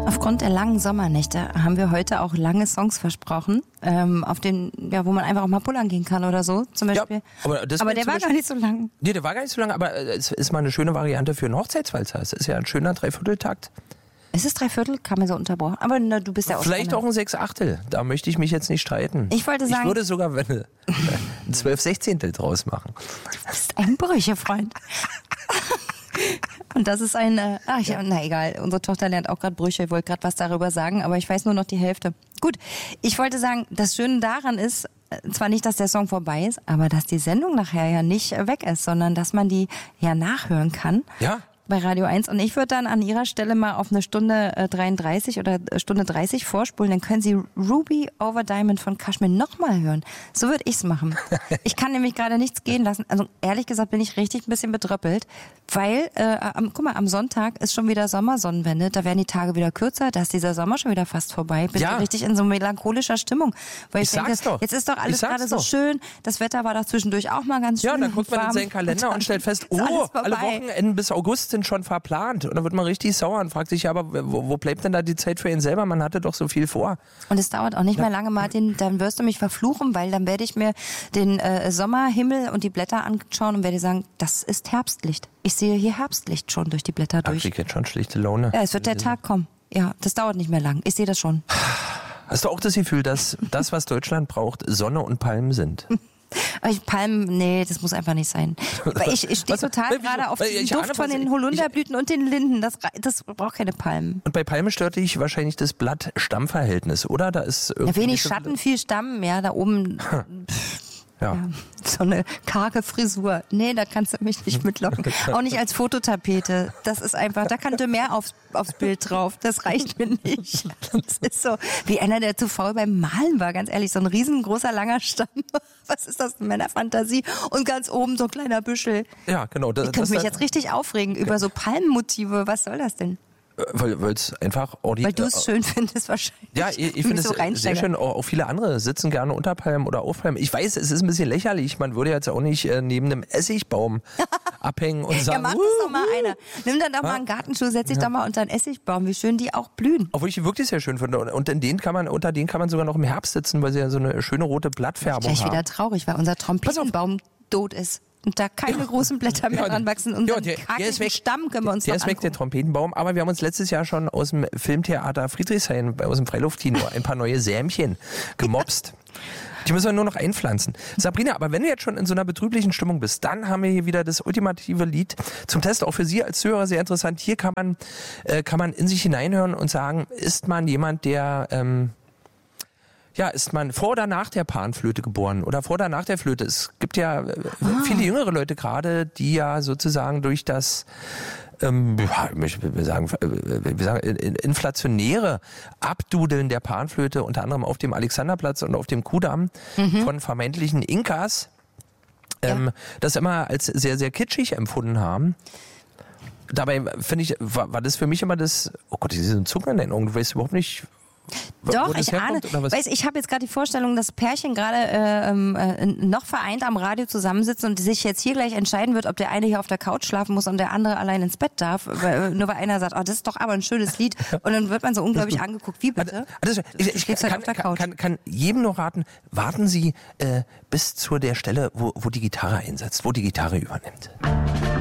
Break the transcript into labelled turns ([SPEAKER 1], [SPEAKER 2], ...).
[SPEAKER 1] Aufgrund der langen Sommernächte haben wir heute auch lange Songs versprochen, wo man einfach auch mal pullern gehen kann oder so, zum Beispiel.
[SPEAKER 2] Ja,
[SPEAKER 1] aber der war gar nicht so lang.
[SPEAKER 2] Nee, der war gar nicht so lang, aber es ist mal eine schöne Variante für einen Hochzeitswalzer. Es ist ja ein schöner Dreivierteltakt.
[SPEAKER 1] Ist es Dreiviertel? Kam mir so unterbrochen. Aber du bist ja auch
[SPEAKER 2] vielleicht auch ein Sechsachtel. Da möchte ich mich jetzt nicht streiten.
[SPEAKER 1] Ich wollte sagen...
[SPEAKER 2] Ich würde sogar ein 12/16 draus machen.
[SPEAKER 1] Du bist ein Brüchefreund. Und das ist na egal, unsere Tochter lernt auch gerade Brüche, ich wollte gerade was darüber sagen, aber ich weiß nur noch die Hälfte. Gut, ich wollte sagen, das Schöne daran ist, zwar nicht, dass der Song vorbei ist, aber dass die Sendung nachher ja nicht weg ist, sondern dass man die ja nachhören kann.
[SPEAKER 2] Ja.
[SPEAKER 1] Bei Radio 1. Und ich würde dann an Ihrer Stelle mal auf eine Stunde 33 oder Stunde 30 vorspulen. Dann können Sie Ruby Over Diamond von Kashmir nochmal hören. So würde ich es machen. Ich kann nämlich gerade nichts gehen lassen. Also ehrlich gesagt bin ich richtig ein bisschen bedröppelt, weil, am Sonntag ist schon wieder Sommersonnenwende. Da werden die Tage wieder kürzer. Da ist dieser Sommer schon wieder fast vorbei. Bin richtig in so melancholischer Stimmung. Weil ich denke, jetzt ist doch alles gerade so schön. Das Wetter war doch zwischendurch auch mal ganz schön.
[SPEAKER 2] Ja, dann guckt man in seinen Kalender und stellt fest, alle Wochenenden bis August sind schon verplant. Und dann wird man richtig sauer und fragt sich, ja, aber wo bleibt denn da die Zeit für ihn selber? Man hatte doch so viel vor.
[SPEAKER 1] Und es dauert auch nicht mehr lange, Martin. Dann wirst du mich verfluchen, weil dann werde ich mir den Sommerhimmel und die Blätter anschauen und werde sagen, das ist Herbstlicht. Ich sehe hier Herbstlicht schon durch die Blätter durch.
[SPEAKER 2] Ich krieg jetzt schon schlichte Laune.
[SPEAKER 1] Ja, es wird der Tag kommen. Ja, das dauert nicht mehr lang. Ich sehe das schon.
[SPEAKER 2] Hast du auch das Gefühl, dass das, was Deutschland braucht, Sonne und Palmen sind?
[SPEAKER 1] Palmen, nee, das muss einfach nicht sein. Ich stehe total gerade auf den Duft von den Holunderblüten und den Linden. Das braucht keine Palmen.
[SPEAKER 2] Und bei Palmen stört dich wahrscheinlich das Blatt-Stamm-Verhältnis, oder? Da ist
[SPEAKER 1] wenig Schatten, viel Stamm, ja, da oben... Ja, so eine karge Frisur. Nee, da kannst du mich nicht mitlocken. Auch nicht als Fototapete. Das ist einfach, da kann mehr aufs Bild drauf. Das reicht mir nicht. Das ist so, wie einer, der zu faul beim Malen war, ganz ehrlich. So ein riesengroßer, langer Stamm. Was ist das in meiner Fantasie? Und ganz oben so ein kleiner Büschel.
[SPEAKER 2] Ja, genau.
[SPEAKER 1] Ich könnte mich jetzt richtig aufregen über so Palmenmotive. Was soll das denn?
[SPEAKER 2] Weil es einfach...
[SPEAKER 1] Weil du es schön findest wahrscheinlich.
[SPEAKER 2] Ja, ich finde
[SPEAKER 1] so
[SPEAKER 2] es sehr schön. Auch viele andere sitzen gerne unter Palmen oder auf Palmen. Ich weiß, es ist ein bisschen lächerlich. Man würde jetzt auch nicht neben einem Essigbaum abhängen und sagen...
[SPEAKER 1] Ja, mach das doch mal einer. Nimm dann doch mal einen Gartenschuh, setz dich doch mal unter einen Essigbaum. Wie schön die auch blühen.
[SPEAKER 2] Obwohl ich die wirklich sehr schön finde. Und unter denen kann man sogar noch im Herbst sitzen, weil sie ja so eine schöne rote Blattfärbung haben.
[SPEAKER 1] Gleich wieder traurig, weil unser Trompetenbaum tot ist. Und da keine großen Blätter mehr ranwachsen. Und der ist weg. Stamm können wir uns noch angucken.
[SPEAKER 2] Der ist weg, der Trompetenbaum. Aber wir haben uns letztes Jahr schon aus dem Filmtheater Friedrichshain, aus dem Freiluftkino, ein paar neue Sämchen gemopst. Die müssen wir nur noch einpflanzen. Sabrina, aber wenn du jetzt schon in so einer betrüblichen Stimmung bist, dann haben wir hier wieder das ultimative Lied zum Test. Auch für Sie als Zuhörer sehr interessant. Hier kann man in sich hineinhören und sagen, ist man jemand, der... ist man vor oder nach der Panflöte geboren oder vor oder nach der Flöte? Es gibt ja viele jüngere Leute gerade, die ja sozusagen durch das inflationäre Abdudeln der Panflöte, unter anderem auf dem Alexanderplatz und auf dem Kudamm von vermeintlichen Inkas, das immer als sehr, sehr kitschig empfunden haben. Dabei finde ich, war das für mich immer das, oh Gott, diese Zucker in den Augen, du weißt überhaupt nicht...
[SPEAKER 1] Doch, ich ahne. Ich habe jetzt gerade die Vorstellung, dass Pärchen gerade noch vereint am Radio zusammensitzen und sich jetzt hier gleich entscheiden wird, ob der eine hier auf der Couch schlafen muss und der andere allein ins Bett darf. Nur weil einer sagt, oh, das ist doch aber ein schönes Lied. Und dann wird man so unglaublich angeguckt. Wie bitte?
[SPEAKER 2] Ich kann jedem nur raten, warten Sie bis zu der Stelle, wo die Gitarre einsetzt, wo die Gitarre übernimmt.